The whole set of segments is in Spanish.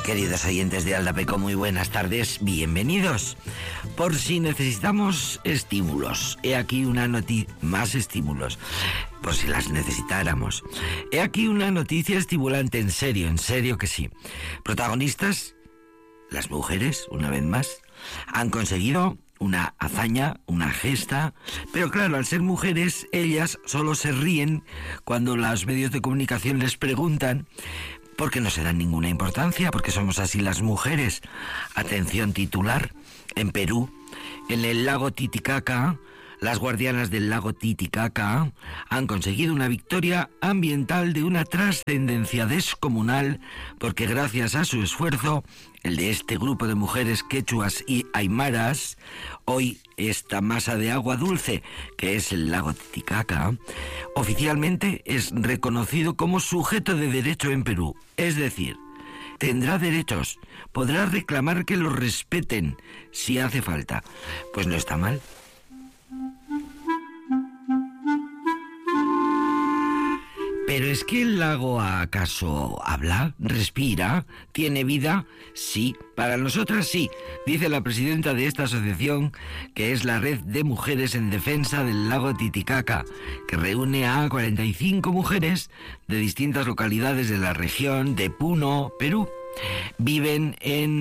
Queridos oyentes de Aldapeco, muy buenas tardes, bienvenidos. Por si necesitamos estímulos, he aquí una noticia, más estímulos, por si las necesitáramos. He aquí una noticia estimulante, en serio que sí. Protagonistas, las mujeres, una vez más, han conseguido una hazaña, una gesta, pero claro, al ser mujeres, ellas solo se ríen cuando los medios de comunicación les preguntan, porque no se dan ninguna importancia, porque somos así las mujeres. Atención titular: en Perú, en el lago Titicaca, las guardianas del lago Titicaca han conseguido una victoria ambiental de una trascendencia descomunal, porque gracias a su esfuerzo, el de este grupo de mujeres quechuas y aymaras, hoy esta masa de agua dulce, que es el lago Titicaca, oficialmente es reconocido como sujeto de derecho en Perú. Es decir, tendrá derechos, podrá reclamar que los respeten si hace falta. Pues no está mal. ¿Pero es que el lago acaso habla, respira, tiene vida? Sí, para nosotras sí, dice la presidenta de esta asociación, que es la Red de Mujeres en Defensa del Lago Titicaca, que reúne a 45 mujeres de distintas localidades de la región de Puno, Perú. Viven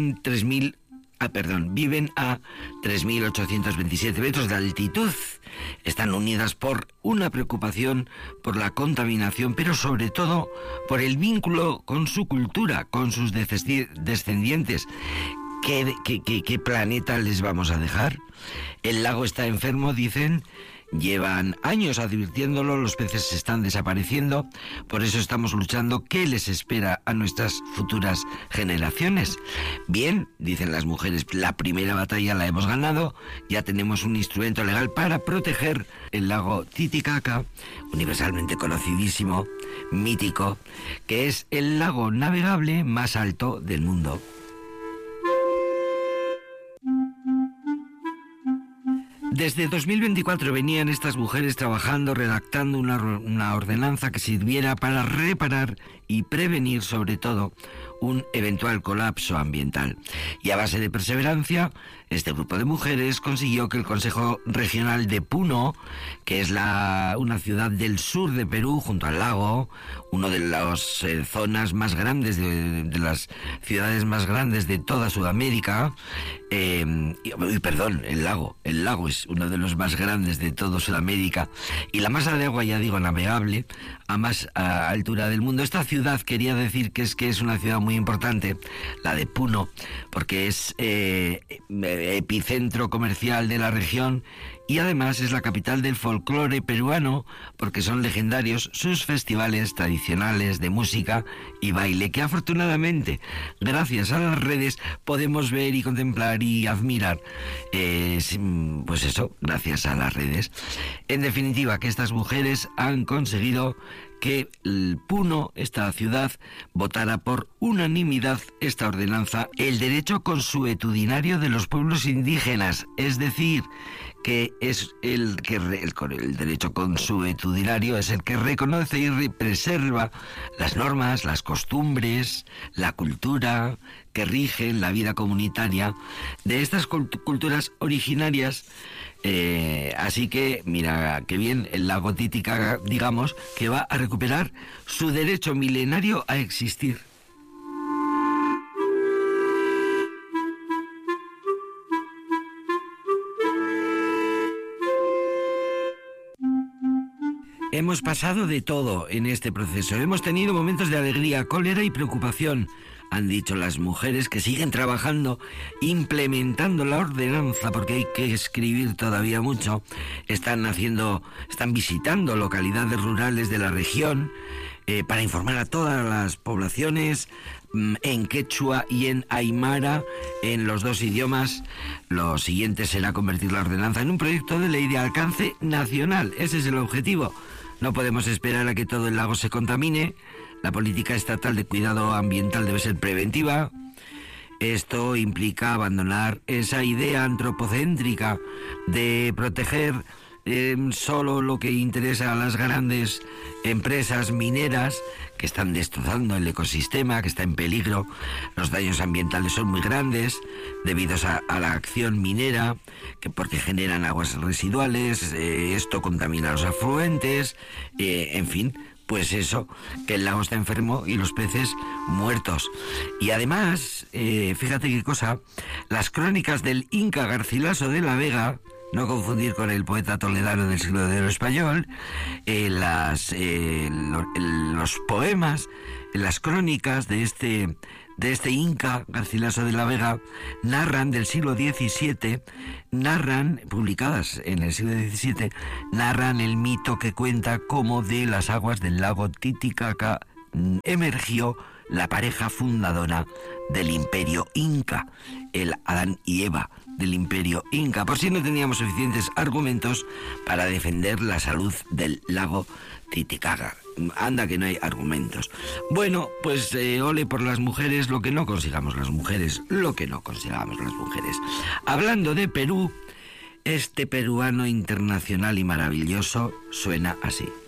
a 3.827 metros de altitud. Están unidas por una preocupación por la contaminación, pero sobre todo por el vínculo con su cultura, con sus descendientes. ¿Qué planeta les vamos a dejar? El lago está enfermo, dicen. Llevan años advirtiéndolo, los peces están desapareciendo, por eso estamos luchando. ¿Qué les espera a nuestras futuras generaciones? Bien, dicen las mujeres, la primera batalla la hemos ganado, ya tenemos un instrumento legal para proteger el lago Titicaca, universalmente conocidísimo, mítico, que es el lago navegable más alto del mundo. Desde 2024 venían estas mujeres trabajando, redactando una ordenanza que sirviera para reparar y prevenir, sobre todo, un eventual colapso ambiental. Y a base de perseverancia, este grupo de mujeres consiguió que el Consejo Regional de Puno, que es una ciudad del sur de Perú, junto al lago, una de las zonas más grandes, de las ciudades más grandes de toda Sudamérica, el lago es uno de los más grandes de toda Sudamérica, y la masa de agua, ya digo, navegable, a más altura del mundo. Esta ciudad quería decir que es una ciudad muy importante, la de Puno, porque es epicentro comercial de la región y además es la capital del folclore peruano, porque son legendarios sus festivales tradicionales de música y baile, que afortunadamente, gracias a las redes, podemos ver y contemplar y admirar. Pues eso, gracias a las redes. En definitiva, que estas mujeres han conseguido que el Puno, esta ciudad, votara por unanimidad esta ordenanza, el derecho consuetudinario de los pueblos indígenas, es decir, que es el derecho consuetudinario es el que reconoce y preserva las normas, las costumbres, la cultura que rigen la vida comunitaria de estas culturas originarias. Así que, mira, qué bien, el lago Titicaca, digamos, que va a recuperar su derecho milenario a existir. Hemos pasado de todo en este proceso. Hemos tenido momentos de alegría, cólera y preocupación. Han dicho las mujeres que siguen trabajando, implementando la ordenanza, porque hay que escribir todavía mucho. Están visitando localidades rurales de la región para informar a todas las poblaciones en quechua y en aymara, en los dos idiomas. Lo siguiente será convertir la ordenanza en un proyecto de ley de alcance nacional. Ese es el objetivo. No podemos esperar a que todo el lago se contamine. La política estatal de cuidado ambiental debe ser preventiva. Esto implica abandonar esa idea antropocéntrica de proteger solo lo que interesa a las grandes empresas mineras que están destrozando el ecosistema, que está en peligro. Los daños ambientales son muy grandes debido a la acción minera, porque generan aguas residuales, esto contamina los afluentes, en fin, pues eso, que el lago está enfermo y los peces muertos. Y además, fíjate qué cosa, las crónicas del Inca Garcilaso de la Vega, no confundir con el poeta toledano del siglo de oro español, los poemas, las crónicas de este Inca Garcilaso de la Vega narran del siglo XVII, publicadas en el siglo XVII, narran el mito que cuenta cómo de las aguas del lago Titicaca emergió la pareja fundadora del imperio Inca, el Adán y Eva del imperio Inca, por si no teníamos suficientes argumentos para defender la salud del lago Titicaca. Anda que no hay argumentos. Bueno, pues ole por las mujeres, lo que no consigamos las mujeres, Hablando de Perú, este peruano internacional y maravilloso suena así.